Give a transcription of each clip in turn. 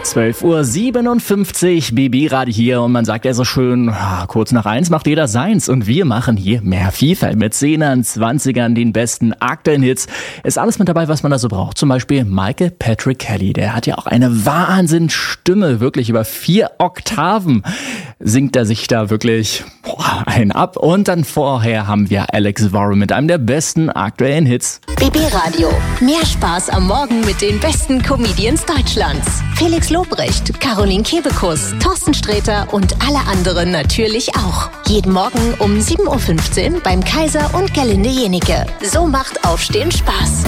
12:57 Uhr, BB-Radio hier und man sagt ja so schön, kurz nach 1 macht jeder seins und wir machen hier mehr Vielfalt mit 10ern, 20ern, den besten aktuellen Hits. Ist alles mit dabei, was man da so braucht. Zum Beispiel Michael Patrick Kelly, der hat ja auch eine Wahnsinnsstimme, wirklich über 4 Oktaven singt er sich da wirklich einen ab. Und dann vorher haben wir Alex Warren mit einem der besten aktuellen Hits. BB-Radio, mehr Spaß am Morgen mit den besten Comedians Deutschlands. Felix Lobrecht, Caroline Kebekus, Thorsten Sträter und alle anderen natürlich auch. Jeden Morgen um 7:15 Uhr beim Kaiser und Gerlinde Jenike. So macht Aufstehen Spaß.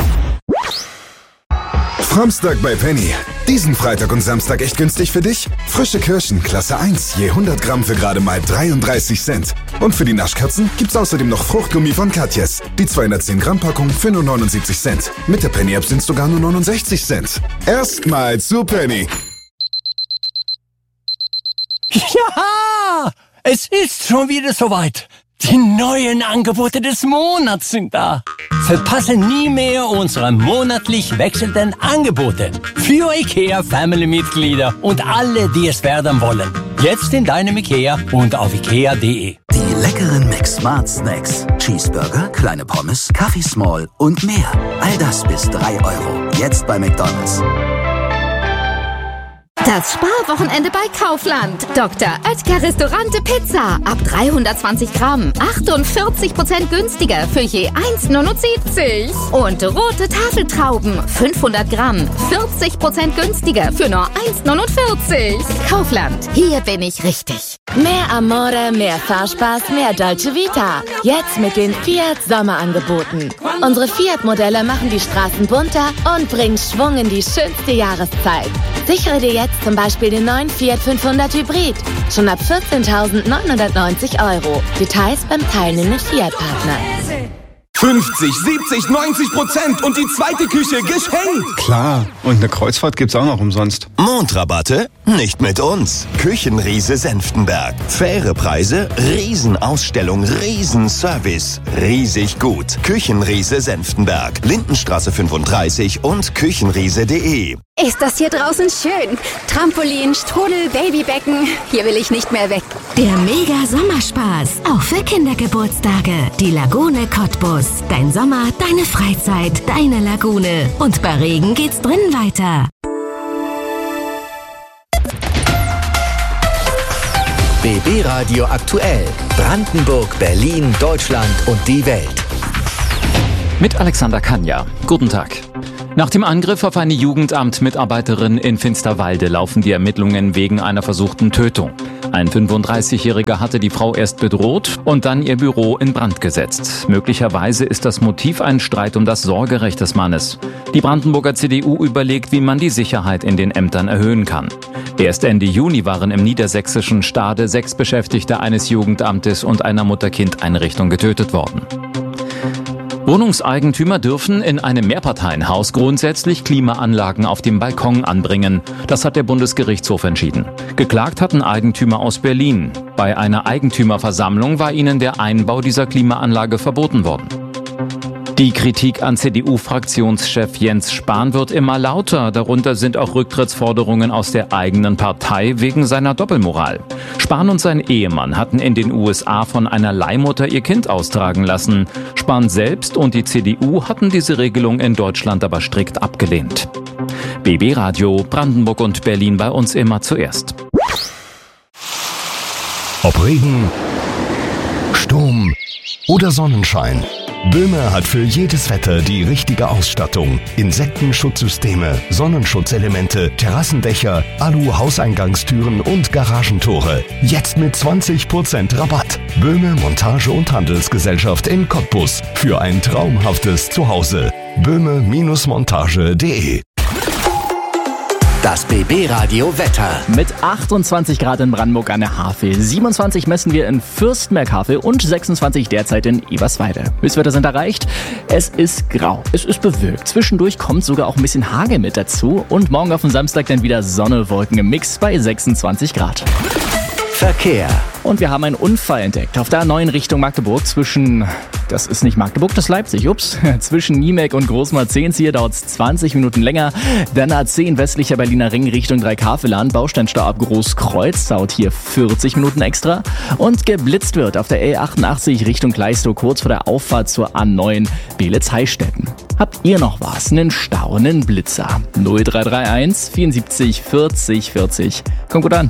Samstag bei Penny. Diesen Freitag und Samstag echt günstig für dich? Frische Kirschen, Klasse 1, je 100 Gramm für gerade mal 33 Cent. Und für die Naschkatzen gibt's außerdem noch Fruchtgummi von Katjes. Die 210 Gramm Packung für nur 79 Cent. Mit der Penny-App sind's sogar nur 69 Cent. Erstmal zu Penny. Ja, es ist schon wieder soweit. Die neuen Angebote des Monats sind da. Verpasse nie mehr unsere monatlich wechselnden Angebote. Für IKEA Family-Mitglieder und alle, die es werden wollen. Jetzt in deinem IKEA und auf ikea.de. Die leckeren Mix-Smart Snacks. Cheeseburger, kleine Pommes, Kaffee Small und mehr. All das bis 3 €. Jetzt bei McDonald's. Das Sparwochenende bei Kaufland. Dr. Oetker Restaurante Pizza. Ab 320 Gramm. 48% günstiger für je 1,79. Und rote Tafeltrauben. 500 Gramm. 40% günstiger für nur 1,49. Kaufland. Hier bin ich richtig. Mehr Amore, mehr Fahrspaß, mehr Dolce Vita. Jetzt mit den Fiat Sommerangeboten. Unsere Fiat-Modelle machen die Straßen bunter und bringen Schwung in die schönste Jahreszeit. Sichere dir jetzt zum Beispiel den neuen Fiat 500 Hybrid. Schon ab 14.990 €. Details beim teilnehmenden Fiat-Partner. 50, 70, 90% und die zweite Küche geschenkt. Klar, und eine Kreuzfahrt gibt's auch noch umsonst. Mondrabatte? Nicht mit uns. Küchenriese Senftenberg. Faire Preise, Riesenausstellung, Riesenservice. Riesig gut. Küchenriese Senftenberg. Lindenstraße 35 und küchenriese.de. Ist das hier draußen schön? Trampolin, Strudel, Babybecken. Hier will ich nicht mehr weg. Der Mega-Sommerspaß. Auch für Kindergeburtstage. Die Lagune Cottbus. Dein Sommer, deine Freizeit, deine Lagune. Und bei Regen geht's drinnen weiter. BB-Radio aktuell. Brandenburg, Berlin, Deutschland und die Welt. Mit Alexander Kanja. Guten Tag. Nach dem Angriff auf eine Jugendamt-Mitarbeiterin in Finsterwalde laufen die Ermittlungen wegen einer versuchten Tötung. Ein 35-Jähriger hatte die Frau erst bedroht und dann ihr Büro in Brand gesetzt. Möglicherweise ist das Motiv ein Streit um das Sorgerecht des Mannes. Die Brandenburger CDU überlegt, wie man die Sicherheit in den Ämtern erhöhen kann. Erst Ende Juni waren im niedersächsischen Stade 6 Beschäftigte eines Jugendamtes und einer Mutter-Kind-Einrichtung getötet worden. Wohnungseigentümer dürfen in einem Mehrparteienhaus grundsätzlich Klimaanlagen auf dem Balkon anbringen. Das hat der Bundesgerichtshof entschieden. Geklagt hatten Eigentümer aus Berlin. Bei einer Eigentümerversammlung war ihnen der Einbau dieser Klimaanlage verboten worden. Die Kritik an CDU-Fraktionschef Jens Spahn wird immer lauter. Darunter sind auch Rücktrittsforderungen aus der eigenen Partei wegen seiner Doppelmoral. Spahn und sein Ehemann hatten in den USA von einer Leihmutter ihr Kind austragen lassen. Spahn selbst und die CDU hatten diese Regelung in Deutschland aber strikt abgelehnt. BB Radio, Brandenburg und Berlin bei uns immer zuerst. Ob Regen, Sturm oder Sonnenschein. Böhme hat für jedes Wetter die richtige Ausstattung. Insektenschutzsysteme, Sonnenschutzelemente, Terrassendächer, Alu-Hauseingangstüren und Garagentore. Jetzt mit 20% Rabatt. Böhme Montage- und Handelsgesellschaft in Cottbus. Für ein traumhaftes Zuhause. böhme-montage.de. Das BB-Radio Wetter. Mit 28 Grad in Brandenburg an der Havel, 27 messen wir in Fürstenberg-Havel und 26 derzeit in Eberswalde. Höchstwerte sind erreicht. Es ist grau, es ist bewölkt. Zwischendurch kommt sogar auch ein bisschen Hagel mit dazu. Und morgen auf dem Samstag dann wieder Sonne, Wolken im Mix bei 26 Grad. Verkehr. Und wir haben einen Unfall entdeckt auf der A9 Richtung Magdeburg das ist nicht Magdeburg, das ist Leipzig, zwischen Niemek und Großmarzehns. Hier dauert es 20 Minuten länger. Dann A10 westlicher Berliner Ring Richtung Dreikaveland. Bausteinstau ab Großkreuz, dauert hier 40 Minuten extra. Und geblitzt wird auf der E88 Richtung Gleistow, kurz vor der Auffahrt zur A9 Beelitz-Heißstetten. Habt ihr noch was? Einen Stau, einen Blitzer? 0331 74 40 40. Kommt gut an.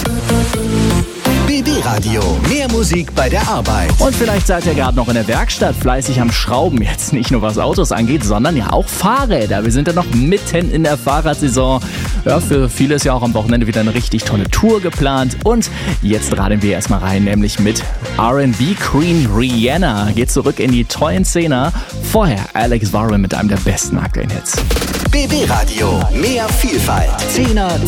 BB Radio. Mehr Musik bei der Arbeit. Und vielleicht seid ihr gerade noch in der Werkstatt fleißig am Schrauben. Jetzt nicht nur was Autos angeht, sondern ja auch Fahrräder. Wir sind ja noch mitten in der Fahrradsaison. Ja, für viele ist ja auch am Wochenende wieder eine richtig tolle Tour geplant. Und jetzt radeln wir erstmal rein, nämlich mit R&B Queen Rihanna. Geht zurück in die tollen Zehner. Vorher Alex Warren mit einem der besten aktuellen Hits. BB Radio. Mehr Vielfalt. 10er,